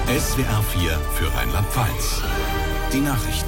SWR 4 für Rheinland-Pfalz. Die Nachrichten.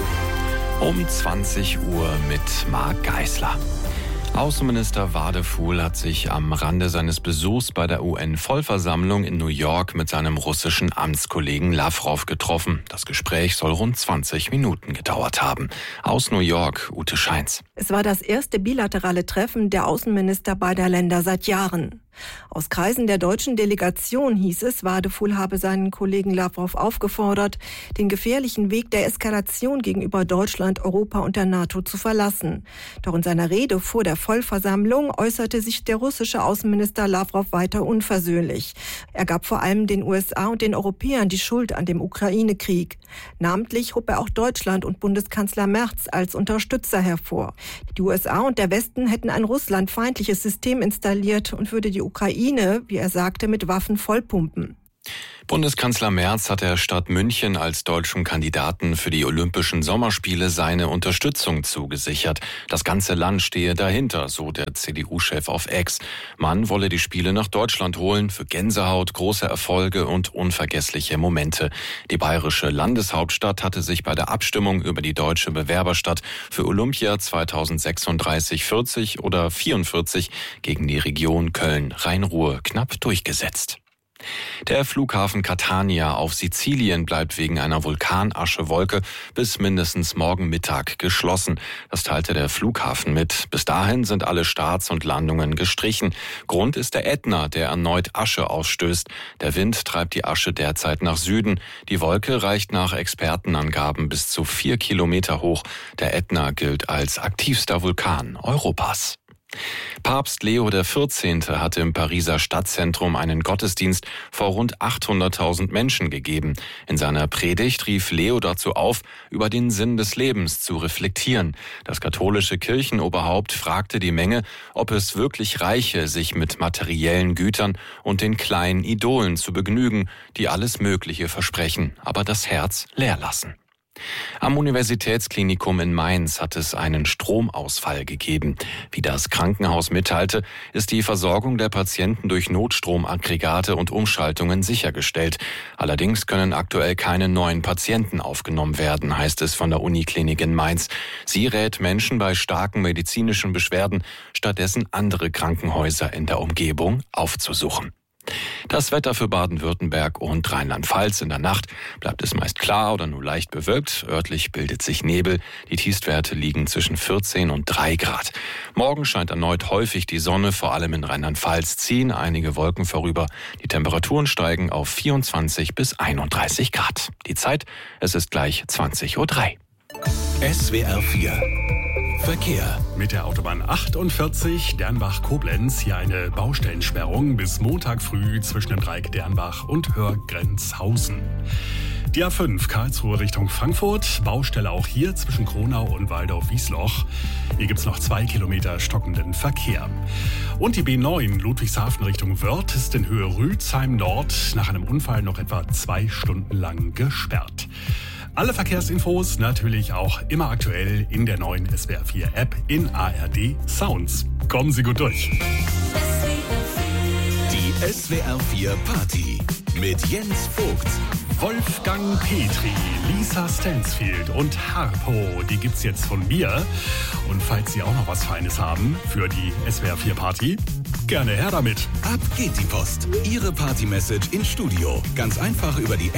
Um 20 Uhr mit Marc Geisler. Außenminister Wadefuhl hat sich am Rande seines Besuchs bei der UN-Vollversammlung in New York mit seinem russischen Amtskollegen Lawrow getroffen. Das Gespräch soll rund 20 Minuten gedauert haben. Aus New York, Ute Scheins. Es war das erste bilaterale Treffen der Außenminister beider Länder seit Jahren. Aus Kreisen der deutschen Delegation hieß es, Wadefuhl habe seinen Kollegen Lawrow aufgefordert, den gefährlichen Weg der Eskalation gegenüber Deutschland, Europa und der NATO zu verlassen. Doch in seiner Rede vor der Vollversammlung äußerte sich der russische Außenminister Lawrow weiter unversöhnlich. Er gab vor allem den USA und den Europäern die Schuld an dem Ukraine-Krieg. Namentlich hob er auch Deutschland und Bundeskanzler Merz als Unterstützer hervor. Die USA und der Westen hätten ein russlandfeindliches System installiert und würde die Ukraine, wie er sagte, mit Waffen vollpumpen. Bundeskanzler Merz hat der Stadt München als deutschem Kandidaten für die Olympischen Sommerspiele seine Unterstützung zugesichert. Das ganze Land stehe dahinter, so der CDU-Chef auf X. Man wolle die Spiele nach Deutschland holen für Gänsehaut, große Erfolge und unvergessliche Momente. Die bayerische Landeshauptstadt hatte sich bei der Abstimmung über die deutsche Bewerberstadt für Olympia 2036, 40 oder 44 gegen die Region Köln-Rhein-Ruhr knapp durchgesetzt. Der Flughafen Catania auf Sizilien bleibt wegen einer Vulkanaschewolke bis mindestens morgen Mittag geschlossen. Das teilte der Flughafen mit. Bis dahin sind alle Starts und Landungen gestrichen. Grund ist der Ätna, der erneut Asche ausstößt. Der Wind treibt die Asche derzeit nach Süden. Die Wolke reicht nach Expertenangaben bis zu 4 Kilometer hoch. Der Ätna gilt als aktivster Vulkan Europas. Papst Leo XIV. Hatte im Pariser Stadtzentrum einen Gottesdienst vor rund 800.000 Menschen gegeben. In seiner Predigt rief Leo dazu auf, über den Sinn des Lebens zu reflektieren. Das katholische Kirchenoberhaupt fragte die Menge, ob es wirklich reiche, sich mit materiellen Gütern und den kleinen Idolen zu begnügen, die alles Mögliche versprechen, aber das Herz leer lassen. Am Universitätsklinikum in Mainz hat es einen Stromausfall gegeben. Wie das Krankenhaus mitteilte, ist die Versorgung der Patienten durch Notstromaggregate und Umschaltungen sichergestellt. Allerdings können aktuell keine neuen Patienten aufgenommen werden, heißt es von der Uniklinik in Mainz. Sie rät Menschen bei starken medizinischen Beschwerden, stattdessen andere Krankenhäuser in der Umgebung aufzusuchen. Das Wetter für Baden-Württemberg und Rheinland-Pfalz: in der Nacht bleibt es meist klar oder nur leicht bewölkt. Örtlich bildet sich Nebel. Die Tiefstwerte liegen zwischen 14 und 3 Grad. Morgen scheint erneut häufig die Sonne. Vor allem in Rheinland-Pfalz ziehen einige Wolken vorüber. Die Temperaturen steigen auf 24 bis 31 Grad. Die Zeit: es ist gleich 20:03 Uhr. SWR 4 Verkehr. Mit der Autobahn 48 Dernbach-Koblenz hier eine Baustellensperrung bis Montag früh zwischen dem Dreieck Dernbach und Hörgrenzhausen. Die A5 Karlsruhe Richtung Frankfurt, Baustelle auch hier zwischen Kronau und Waldau-Wiesloch. Hier gibt's noch 2 Kilometer stockenden Verkehr. Und die B9 Ludwigshafen Richtung Wörth ist in Höhe Rützheim Nord nach einem Unfall noch etwa 2 Stunden lang gesperrt. Alle Verkehrsinfos natürlich auch immer aktuell in der neuen SWR 4 App in ARD Sounds. Kommen Sie gut durch. Die SWR 4 Party mit Jens Vogt, Wolfgang Petri, Lisa Stansfield und Harpo, die gibt's jetzt von mir. Und falls Sie auch noch was Feines haben für die SWR 4 Party, gerne her damit. ab geht die Post. Ihre Party-Message ins Studio. Ganz einfach über die